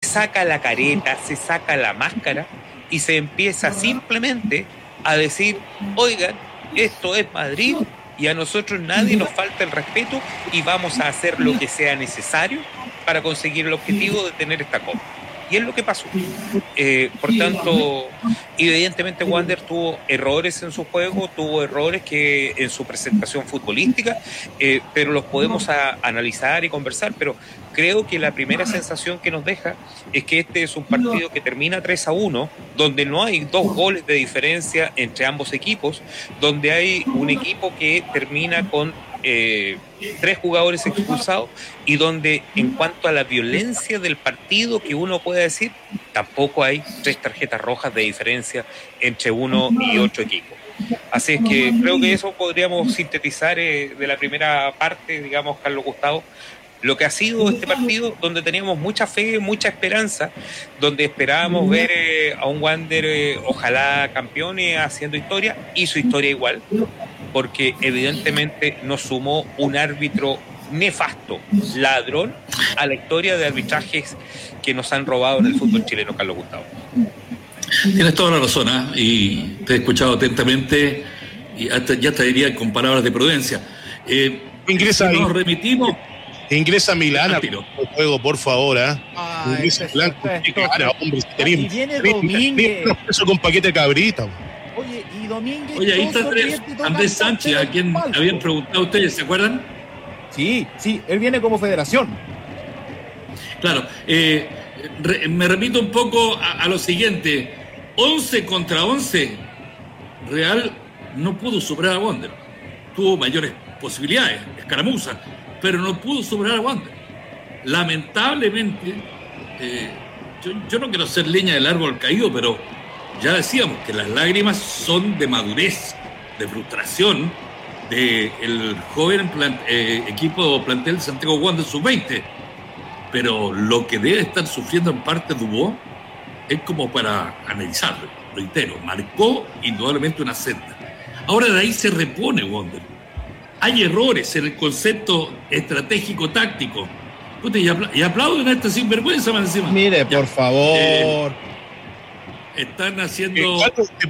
saca la careta, se saca la máscara y se empieza simplemente a decir, oigan, esto es Madrid y a nosotros nadie nos falta el respeto y vamos a hacer lo que sea necesario para conseguir el objetivo de tener esta copa. Y es lo que pasó. Por tanto, evidentemente Wander tuvo errores en su juego, tuvo errores que en su presentación futbolística, pero los podemos analizar y conversar, pero creo que la primera sensación que nos deja es que este es un partido que termina 3-1, donde no hay 2 goles de diferencia entre ambos equipos, donde hay un equipo que termina con 3 jugadores expulsados y donde en cuanto a la violencia del partido que uno puede decir, tampoco hay 3 tarjetas rojas de diferencia entre uno y otro equipo. Así es que creo que eso podríamos sintetizar de la primera parte, digamos, Carlos Gustavo, lo que ha sido este partido, donde teníamos mucha fe, mucha esperanza, donde esperábamos ver a un Wander ojalá campeón haciendo historia, hizo historia igual, porque evidentemente nos sumó un árbitro nefasto, ladrón, a la historia de arbitrajes que nos han robado en el fútbol chileno, Carlos Gustavo. Tienes toda la razón, y te he escuchado atentamente y ya te diría con palabras de prudencia. Nos remitimos. Ingresa Milán al juego, por favor. Ingresa Milán, hombre. Y viene Domínguez. Eso con paquete de cabrita. Oye, y Domínguez. Oye, ahí está Andrés Sánchez, a quien habían preguntado ustedes, ¿se acuerdan? Sí, él viene como federación. Claro, me remito un poco a lo siguiente: 11 contra 11. Real no pudo superar a Wander. Tuvo mayores posibilidades, escaramuza, pero no pudo superar a Wander. Lamentablemente, yo no quiero ser leña del árbol caído, pero ya decíamos que las lágrimas son de madurez, de frustración del joven equipo plantel de Santiago Wander sub-20. Pero lo que debe estar sufriendo en parte Dubó es como para analizarlo. Reitero, marcó indudablemente una senda. Ahora de ahí se repone Wander. Hay errores en el concepto estratégico-táctico. Y aplauden a esta sinvergüenza, más encima. Mire, por favor. Están haciendo...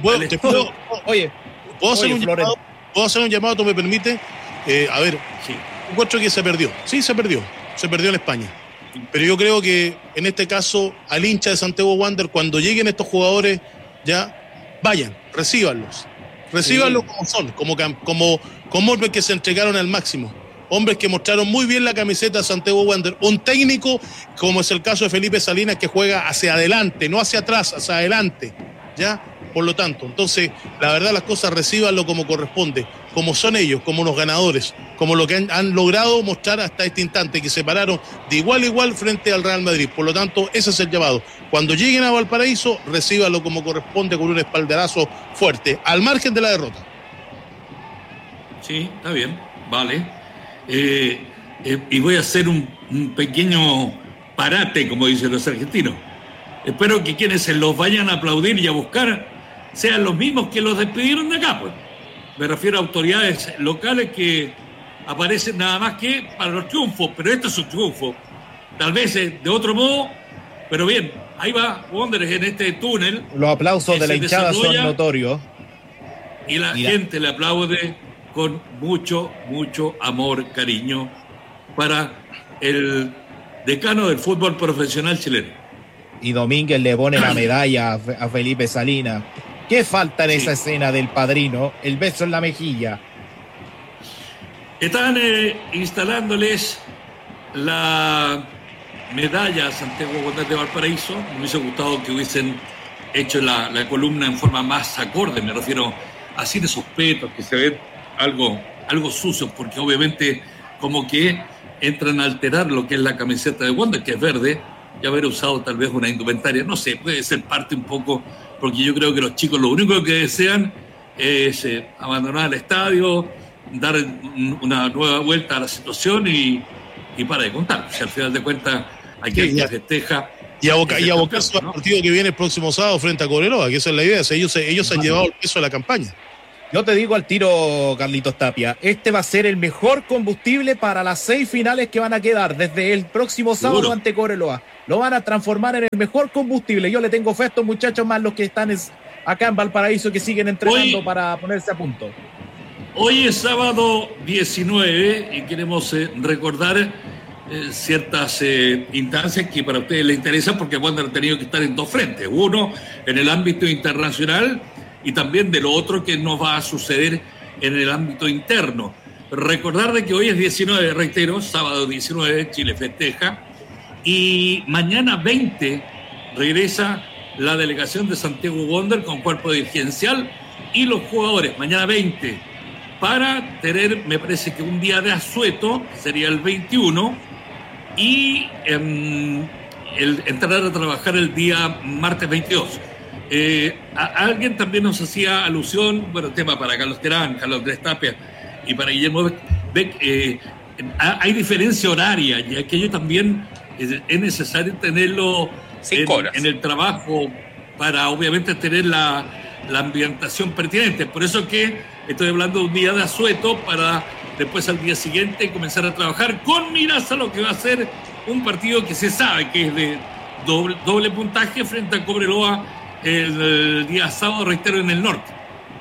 Oye, ¿puedo hacer un llamado? ¿Tú me permites? A ver, sí. Encuentro que se perdió. Sí, se perdió en España. Pero yo creo que en este caso, al hincha de Santiago Wander, cuando lleguen estos jugadores, ya vayan, recíbanlos como son, como hombres que se entregaron al máximo, hombres que mostraron muy bien la camiseta de Santiago Wander, un técnico como es el caso de Felipe Salinas, que juega hacia adelante, no hacia atrás, hacia adelante, ¿ya? Por lo tanto, entonces, la verdad, las cosas recíbanlo como corresponde, como son ellos, como los ganadores, como lo que han logrado mostrar hasta este instante, que se pararon de igual a igual frente al Real Madrid. Por lo tanto, ese es el llamado. Cuando lleguen a Valparaíso, recíbanlo como corresponde, con un espaldarazo fuerte, al margen de la derrota. Sí, está bien, vale. Y voy a hacer un pequeño parate, como dicen los argentinos. Espero que quienes se los vayan a aplaudir y a buscar sean los mismos que los despidieron de acá, pues. Me refiero a autoridades locales que aparecen nada más que para los triunfos, pero esto es un triunfo. Tal vez de otro modo, pero bien, ahí va Wanderers en este túnel. Los aplausos de la hinchada son notorios. Y la gente le aplaude con mucho, mucho amor, cariño para el decano del fútbol profesional chileno. Y Domínguez le pone la medalla a Felipe Salinas. ¿Qué falta en esa escena del padrino? El beso en la mejilla. Están instalándoles la medalla a Santiago Wander de Valparaíso. Me hubiese gustado que hubiesen hecho la columna en forma más acorde. Me refiero así de esos petos que se ven algo sucios, porque obviamente como que entran a alterar lo que es la camiseta de Wander, que es verde, y haber usado tal vez una indumentaria. No sé, puede ser parte un poco... porque yo creo que los chicos lo único que desean es abandonar el estadio, dar una nueva vuelta a la situación y para de contar. O sea, al final de cuentas, hay que festeja. Y abocarse al partido que viene el próximo sábado frente a Cobreloa, que esa es la idea. O sea, ellos han llevado el peso de la campaña. Yo te digo al tiro, Carlitos Tapia, este va a ser el mejor combustible para las 6 finales que van a quedar desde el próximo sábado ante Cobreloa. Lo van a transformar en el mejor combustible. Yo le tengo fe a estos muchachos, más los que están acá en Valparaíso, que siguen entrenando para ponerse a punto. Hoy es sábado 19 y queremos recordar ciertas instancias que para ustedes les interesan, porque Wander ha tenido que estar en dos frentes. Uno, en el ámbito internacional, y también de lo otro que nos va a suceder en el ámbito interno. Recordar de que hoy es 19, reitero, sábado 19, Chile festeja, y mañana 20 regresa la delegación de Santiago Wander con cuerpo dirigencial y los jugadores, mañana 20, para tener, me parece que un día de asueto, sería el 21, y entrar a trabajar el día martes 22. Alguien también nos hacía alusión, bueno, tema para Carlos Terán, Carlos Andrés Tapia y para Guillermo Beck, hay diferencia horaria y aquello también es necesario tenerlo en el trabajo para obviamente tener la ambientación pertinente. Por eso que estoy hablando de un día de asueto para después al día siguiente comenzar a trabajar con miras a lo que va a ser un partido que se sabe que es de doble puntaje frente a Cobreloa el día sábado, reitero, en el norte.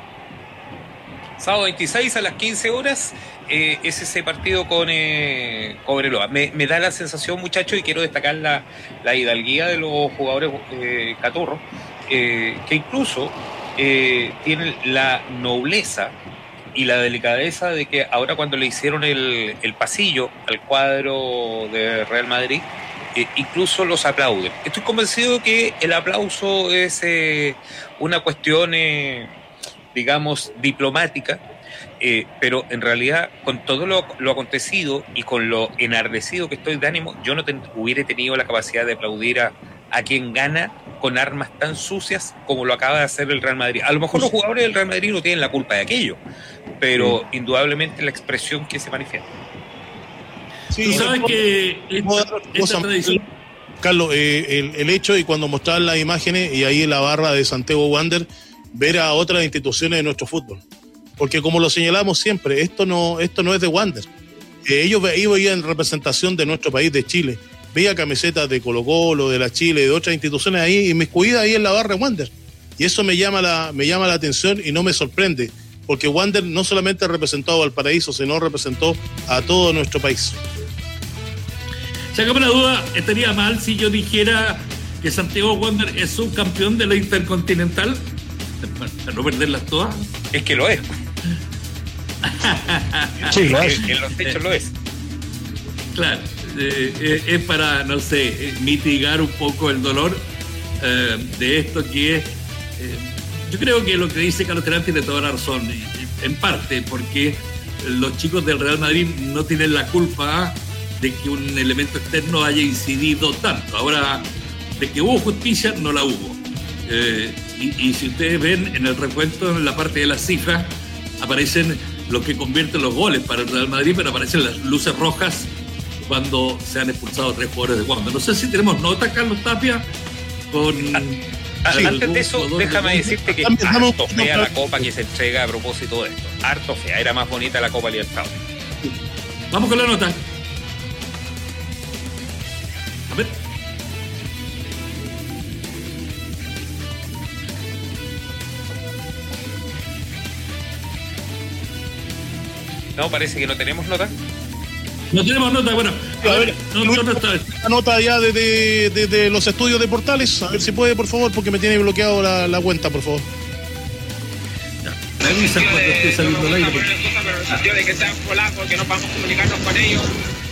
Sábado 26 a las 15 horas es ese partido con Cobreloa. Me da la sensación, muchachos, y quiero destacar la hidalguía de los jugadores caturros, que incluso tienen la nobleza y la delicadeza de que ahora cuando le hicieron el pasillo al cuadro de Real Madrid, incluso los aplauden. Estoy convencido que el aplauso es una cuestión, digamos, diplomática, pero en realidad con todo lo acontecido y con lo enardecido que estoy de ánimo, yo no hubiera tenido la capacidad de aplaudir a quien gana con armas tan sucias como lo acaba de hacer el Real Madrid. A lo mejor los jugadores del Real Madrid no tienen la culpa de aquello, pero indudablemente la expresión que se manifiesta. Sí, tú sabes que esta tradición... Carlos, el hecho, y cuando mostraban las imágenes y ahí en la barra de Santiago Wander, ver a otras instituciones de nuestro fútbol, porque como lo señalamos siempre, esto no es de Wander. Ellos veían en representación de nuestro país, de Chile, veía camisetas de Colo-Colo, de la Chile, de otras instituciones ahí inmiscuidas ahí en la barra de Wander, y eso me llama la atención y no me sorprende, porque Wander no solamente representó a Valparaíso, sino representó a todo nuestro país. Sácame la duda, estaría mal si yo dijera que Santiago Wander es subcampeón de la Intercontinental, para no perderlas todas. Es que lo es. Sí, lo es. En los hechos lo es. Claro, es para, no sé, mitigar un poco el dolor de esto que es... yo creo que lo que dice Carlos Terán tiene toda la razón, en parte, porque los chicos del Real Madrid no tienen la culpa de que un elemento externo haya incidido tanto. Ahora, de que hubo justicia, no la hubo. Y si ustedes ven en el recuento, en la parte de las cifras, aparecen los que convierten los goles para el Real Madrid, pero aparecen las luces rojas cuando se han expulsado 3 jugadores de Wander. No sé si tenemos nota, Carlos Tapia, con... Antes de eso, déjame decirte que harto fea la copa que se entrega a propósito de esto. Harto fea, era más bonita la Copa Libertadores. Vamos con la nota. A ver. No, parece que no tenemos nota. No tenemos nota, bueno. A ver, la nota ya de los estudios de Portales, a ver si puede, por favor, porque me tiene bloqueado la cuenta, por favor. Me avisan cuando esté saliendo el aire. Pero el sentido de que sean polacos, que no podamos comunicarnos con ellos.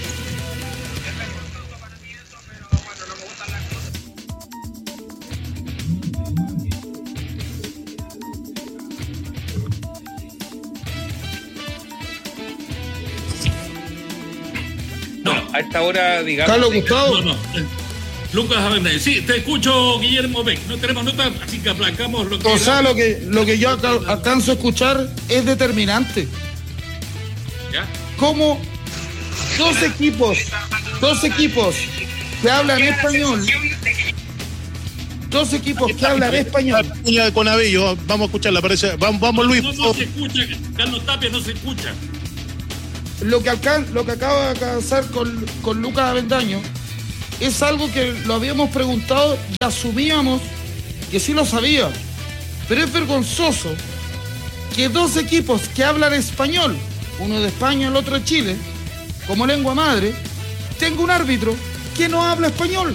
A esta hora, digamos... Carlos Gustavo. No. Lucas Avendaño. Sí, te escucho, Guillermo Beck. No tenemos nota, así que aplacamos lo que... O sea, lo que yo alcanzo a escuchar es determinante. ¿Ya? Como dos equipos que hablan español, dos equipos que hablan español. Con Abello, vamos a escucharla, parece. Vamos Luis. No se escucha, Carlos Tapia no se escucha. Lo que acaba de alcanzar con Lucas Avendaño es algo que lo habíamos preguntado y asumíamos que sí lo sabía. Pero es vergonzoso que dos equipos que hablan español, uno de España, el otro de Chile, como lengua madre, tenga un árbitro que no habla español.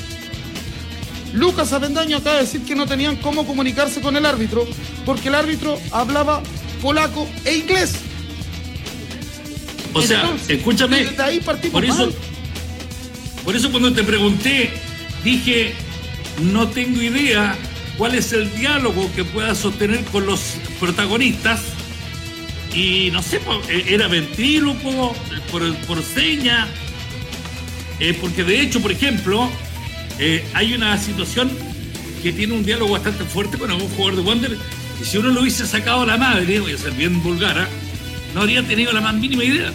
Lucas Avendaño acaba de decir que no tenían cómo comunicarse con el árbitro porque el árbitro hablaba polaco e inglés. O sea, entonces, escúchame, desde ahí partimos mal. Por eso cuando te pregunté, dije, no tengo idea cuál es el diálogo que pueda sostener con los protagonistas. Y no sé, era ventríloco, por seña, porque de hecho, por ejemplo, hay una situación que tiene un diálogo bastante fuerte con algún jugador de Wander, y si uno lo hubiese sacado a la madre, voy a ser bien vulgar, no habría tenido la más mínima idea.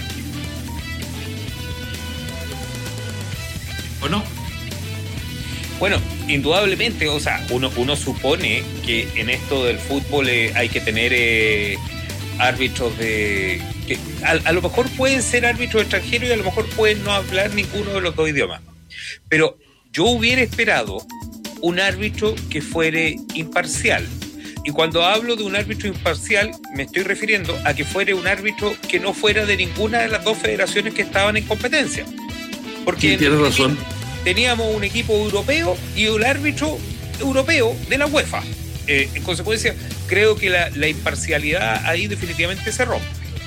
¿O no? Bueno, indudablemente, o sea, uno supone que en esto del fútbol hay que tener árbitros que a lo mejor pueden ser árbitros extranjeros y a lo mejor pueden no hablar ninguno de los dos idiomas. Pero yo hubiera esperado un árbitro que fuere imparcial. Y cuando hablo de un árbitro imparcial, me estoy refiriendo a que fuera un árbitro que no fuera de ninguna de las dos federaciones que estaban en competencia. Porque sí, tienes razón. Teníamos un equipo europeo y un árbitro europeo de la UEFA. En consecuencia, creo que la imparcialidad ahí definitivamente se rompe.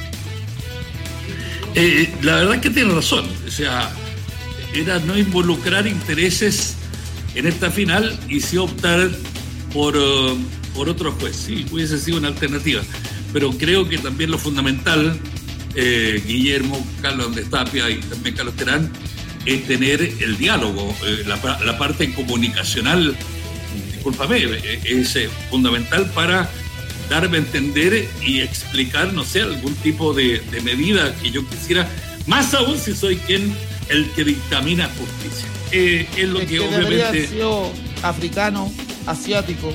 La verdad es que tienes razón. O sea, era no involucrar intereses en esta final y sí optar por otro juez. Sí, hubiese sido una alternativa. Pero creo que también lo fundamental, Guillermo, Carlos Andrés Tapia y también Carlos Terán, es tener el diálogo, la parte comunicacional, discúlpame, es fundamental para darme a entender y explicar, no sé, algún tipo de medida que yo quisiera, más aún si soy el que dictamina justicia. Es lo que obviamente... debería haber sido africano, asiático,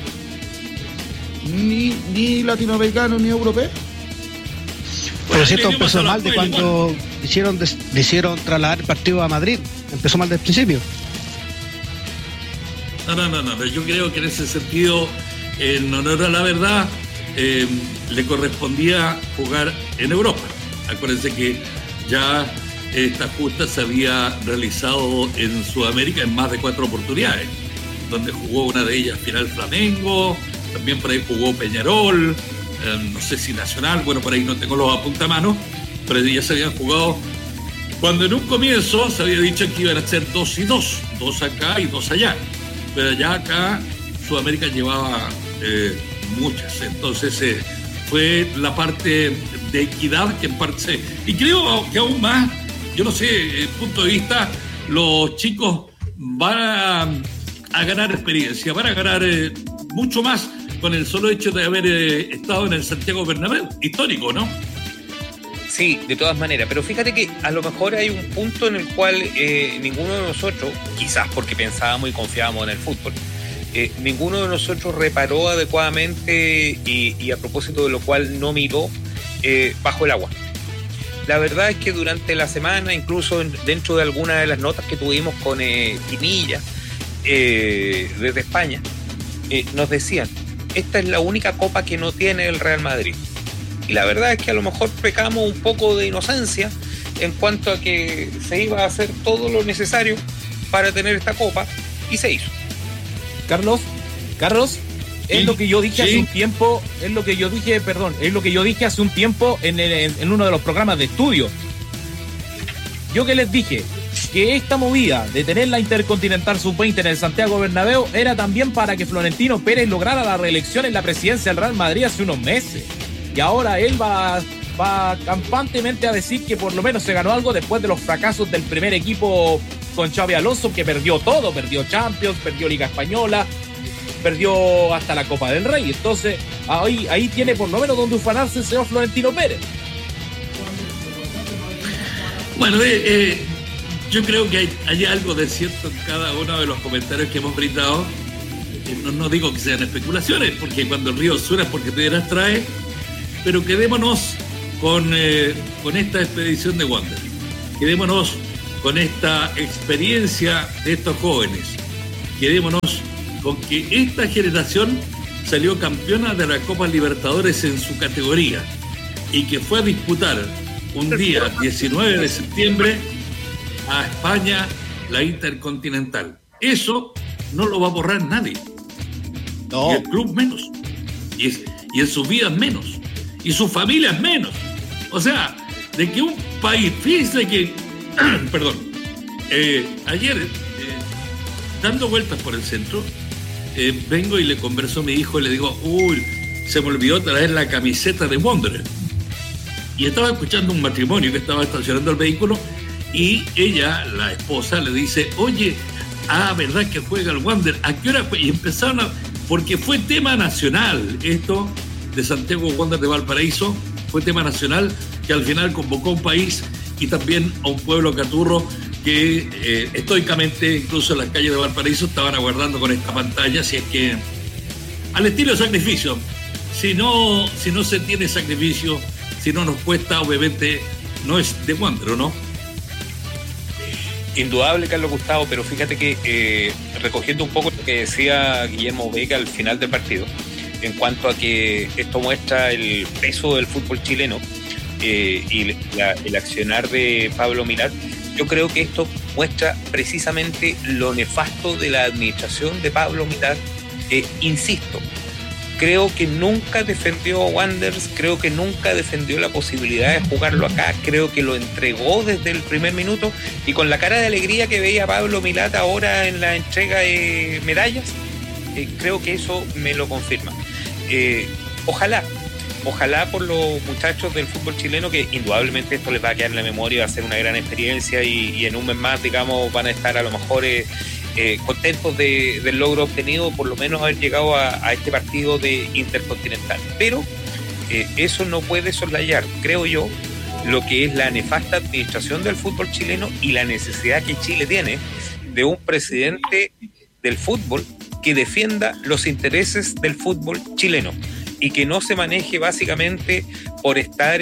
ni latinoamericano, ni europeo. Pero cierto, empezó mal de cuando le hicieron trasladar el partido a Madrid. Empezó mal desde el principio. No. Yo creo que en ese sentido, en honor a la verdad, le correspondía jugar en Europa. Acuérdense que ya esta justa se había realizado en Sudamérica en más de 4 oportunidades, donde jugó una de ellas final Flamengo, también por ahí jugó Peñarol, no sé si Nacional, bueno, por ahí no tengo los apuntamanos, pero ya se habían jugado, cuando en un comienzo se había dicho que iban a ser 2 y 2, 2 acá y 2 allá, pero ya acá Sudamérica llevaba muchas, entonces fue la parte de equidad que en parte y creo que aún más, yo no sé, desde el punto de vista, los chicos van a ganar experiencia, van a ganar mucho más con el solo hecho de haber estado en el Santiago Bernabéu, histórico, ¿no? Sí, de todas maneras, pero fíjate que a lo mejor hay un punto en el cual ninguno de nosotros, quizás porque pensábamos y confiábamos en el fútbol, ninguno de nosotros reparó adecuadamente y a propósito de lo cual no miró bajo el agua. La verdad es que durante la semana, incluso dentro de algunas de las notas que tuvimos con Pinilla desde España, nos decían, esta es la única copa que no tiene el Real Madrid. Y la verdad es que a lo mejor pecamos un poco de inocencia en cuanto a que se iba a hacer todo lo necesario para tener esta copa, y se hizo. Carlos, es lo que yo dije hace un tiempo, es lo que yo dije hace un tiempo en uno de los programas de estudio. Yo que les dije que esta movida de tener la Intercontinental Sub-20 en el Santiago Bernabéu era también para que Florentino Pérez lograra la reelección en la presidencia del Real Madrid hace unos meses. Y ahora él va campantemente a decir que por lo menos se ganó algo después de los fracasos del primer equipo con Xabi Alonso, que perdió todo, perdió Champions, perdió Liga Española, perdió hasta la Copa del Rey. Entonces ahí tiene por lo menos donde ufanarse el señor Florentino Pérez. Bueno, yo creo que hay algo de cierto en cada uno de los comentarios que hemos brindado. no digo que sean especulaciones, porque cuando el río suena es porque piedras trae, pero quedémonos con esta expedición de Wander. Quedémonos con esta experiencia de estos jóvenes. Quedémonos con que esta generación salió campeona de la Copa Libertadores en su categoría y que fue a disputar un día 19 de septiembre a España la Intercontinental. Eso no lo va a borrar nadie. No. Y el club menos. Y en sus vidas menos. Y sus familias menos. O sea, de que un país, fíjense que, perdón, ayer, dando vueltas por el centro, vengo y le converso a mi hijo y le digo, uy, se me olvidó traer la camiseta de Wanderers. Y estaba escuchando un matrimonio que estaba estacionando el vehículo y ella, la esposa, le dice, oye, ¿verdad que juega el Wander? ¿A qué hora fue? Y empezaron porque fue tema nacional esto de Santiago Wander de Valparaíso, fue tema nacional que al final convocó a un país y también a un pueblo caturro que estoicamente, incluso en las calles de Valparaíso, estaban aguardando con esta pantalla, si es que al estilo de sacrificio, si no se tiene sacrificio, si no nos cuesta, obviamente no es de Wander, ¿no? Indudable, Carlos Gustavo, pero fíjate que recogiendo un poco lo que decía Guillermo Vega al final del partido, en cuanto a que esto muestra el peso del fútbol chileno y el accionar de Pablo Milad, yo creo que esto muestra precisamente lo nefasto de la administración de Pablo Milad. Insisto, creo que nunca defendió a Wanderers, creo que nunca defendió la posibilidad de jugarlo acá, creo que lo entregó desde el primer minuto y con la cara de alegría que veía Pablo Milad ahora en la entrega de medallas, creo que eso me lo confirma. Ojalá por los muchachos del fútbol chileno, que indudablemente esto les va a quedar en la memoria, va a ser una gran experiencia y en un mes más, digamos, van a estar a lo mejor contentos del logro obtenido, por lo menos haber llegado a este partido de Intercontinental. Pero eso no puede soslayar, creo yo, lo que es la nefasta administración del fútbol chileno y la necesidad que Chile tiene de un presidente del fútbol que defienda los intereses del fútbol chileno y que no se maneje básicamente por estar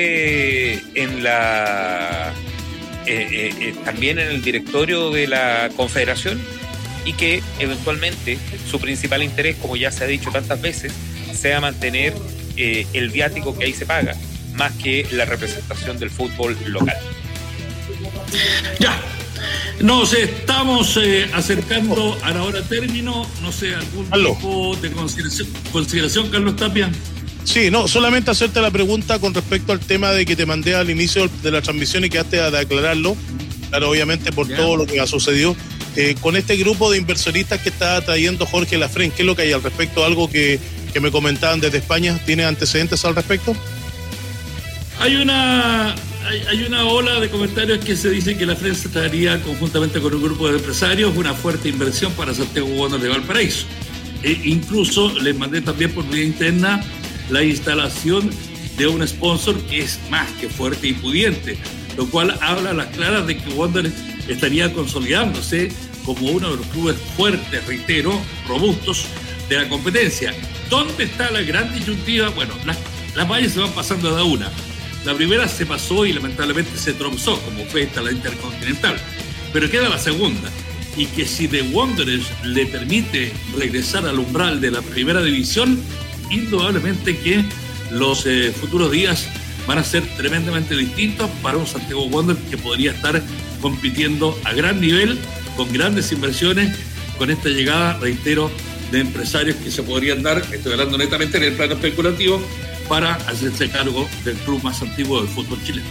también en el directorio de la Confederación y que eventualmente su principal interés, como ya se ha dicho tantas veces, sea mantener el viático que ahí se paga, más que la representación del fútbol local. Ya, nos estamos acercando a la hora término, no sé, algún tipo de consideración, Carlos Tapia. Sí, no, solamente hacerte la pregunta con respecto al tema de que te mandé al inicio de la transmisión y quedaste a aclararlo, claro, obviamente por todo lo que ha sucedido. Con este grupo de inversionistas que está trayendo Jorge Lafren, ¿qué es lo que hay al respecto? Algo que me comentaban desde España, ¿tiene antecedentes al respecto? Hay una ola de comentarios que se dice que Lafren se traería conjuntamente con un grupo de empresarios una fuerte inversión para Santiago Wander de Valparaíso. Incluso les mandé también por vía interna la instalación de un sponsor que es más que fuerte y pudiente, lo cual habla a las claras de que Wander estaría consolidándose como uno de los clubes fuertes, reitero, robustos de la competencia. ¿Dónde está la gran disyuntiva? Bueno, las vallas se van pasando de a una. La primera se pasó y lamentablemente se tromzó, como fue esta la Intercontinental. Pero queda la segunda. Y que si The Wanderers le permite regresar al umbral de la primera división, indudablemente que los futuros días van a ser tremendamente distintos para un Santiago Wanderers que podría estar compitiendo a gran nivel, con grandes inversiones, con esta llegada, reitero, de empresarios que se podrían dar, estoy hablando netamente en el plano especulativo, para hacerse cargo del club más antiguo del fútbol chileno.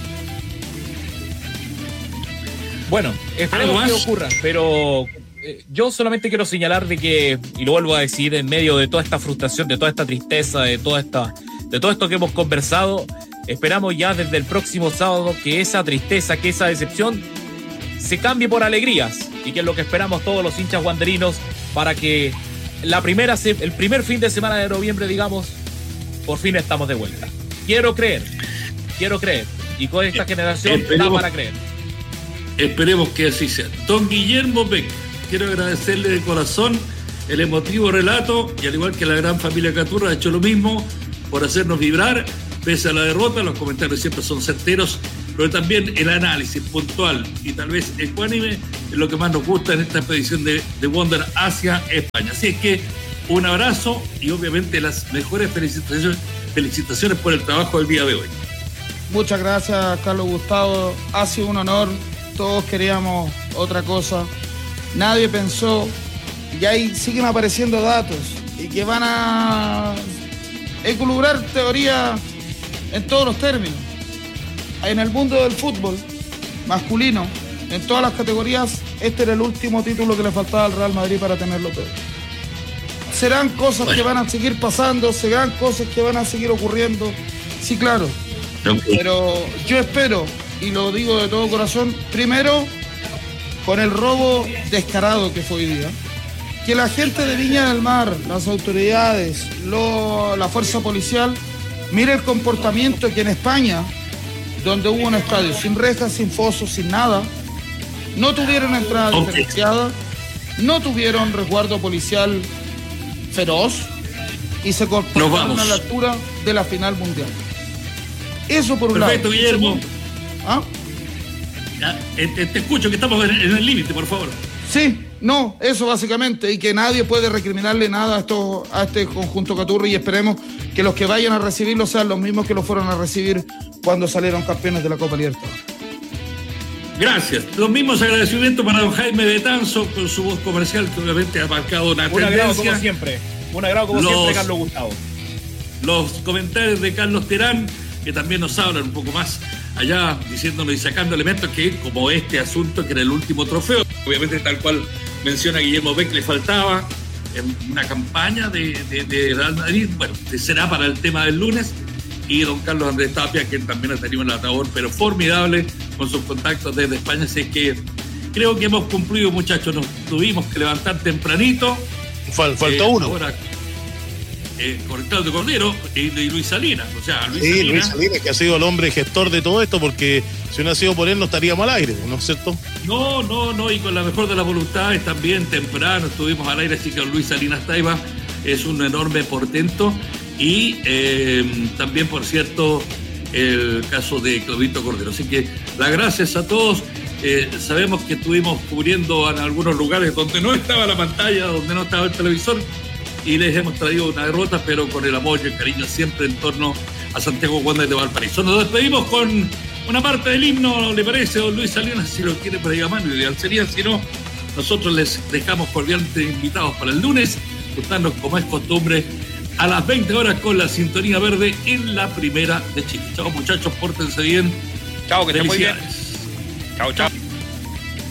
Bueno, esperemos que ocurra, pero yo solamente quiero señalar de que, y lo vuelvo a decir, en medio de toda esta frustración, de toda esta tristeza, de todo esto que hemos conversado, esperamos ya desde el próximo sábado que esa tristeza, que esa decepción se cambie por alegrías, y que es lo que esperamos todos los hinchas wanderinos para que el primer fin de semana de noviembre, digamos, por fin estamos de vuelta. Quiero creer, y con esta generación da para creer. Esperemos que así sea. Don Guillermo Beck, quiero agradecerle de corazón el emotivo relato, y al igual que la gran familia Caturra, ha hecho lo mismo por hacernos vibrar, pese a la derrota. Los comentarios siempre son certeros, pero también el análisis puntual y tal vez ecuánime es lo que más nos gusta en esta expedición de Wonder hacia España. Así es que un abrazo y obviamente las mejores felicitaciones por el trabajo del día de hoy. Muchas gracias, Carlos Gustavo. Ha sido un honor. Todos queríamos otra cosa. Nadie pensó, y ahí siguen apareciendo datos y que van a equilibrar teoría en todos los términos. En el mundo del fútbol masculino, en todas las categorías, este era el último título que le faltaba al Real Madrid para tenerlo todo. Serán cosas que van a seguir pasando, serán cosas que van a seguir ocurriendo. Sí, claro. Pero yo espero, y lo digo de todo corazón, primero, con el robo descarado que fue hoy día, que la gente de Viña del Mar, las autoridades, la fuerza policial, mire el comportamiento que en España, donde hubo un estadio sin rejas, sin fosos, sin nada, no tuvieron entrada diferenciada, no tuvieron resguardo policial feroz y se comportaron a la altura de la final mundial. Eso por un lado. Perfecto, Guillermo. ¿Ah? Ya, te escucho, que estamos en el límite, por favor. Sí, no, eso básicamente, y que nadie puede recriminarle nada a este conjunto Caturri, y esperemos que los que vayan a recibirlo sean los mismos que lo fueron a recibir cuando salieron campeones de la Copa Libertadores. Gracias. Los mismos agradecimientos para don Jaime Betanzo con su voz comercial, que obviamente ha marcado una tendencia. Agrado como siempre. Un agrado como siempre, Carlos Gustavo. Los comentarios de Carlos Terán, que también nos hablan un poco más allá, diciéndonos y sacando elementos que, como este asunto, que era el último trofeo, obviamente tal cual menciona Guillermo Beck, le faltaba en una campaña de Real Madrid. Bueno, será para el tema del lunes. Y don Carlos Andrés Tapia, que también ha tenido una labor pero formidable con sus contactos desde España. Así que creo que hemos cumplido, muchachos. Nos tuvimos que levantar tempranito. Falta uno. Ahora, con Claudio Cordero y Luis Salinas. O sea, Luis Salinas, que ha sido el hombre gestor de todo esto, porque si no ha sido por él no estaríamos al aire, ¿no es cierto? No, y con la mejor de las voluntades también, temprano estuvimos al aire, así que Luis Salinas Taiba es un enorme portento. Y también, por cierto, el caso de Claudito Cordero. Así que las gracias a todos. Sabemos que estuvimos cubriendo en algunos lugares donde no estaba la pantalla, donde no estaba el televisor, y les hemos traído una derrota, pero con el amor y el cariño siempre en torno a Santiago Wanderers de Valparaíso. Nos despedimos con una parte del himno, ¿le parece, don Luis Salinas? Si lo quiere por ahí a mano, ideal sería. Si no, nosotros les dejamos cordialmente invitados para el lunes, juntarnos como es costumbre a las 20 horas con la Sintonía Verde en la Primera de Chile. Chao, muchachos, pórtense bien. Chao, que estén muy bien. Chao.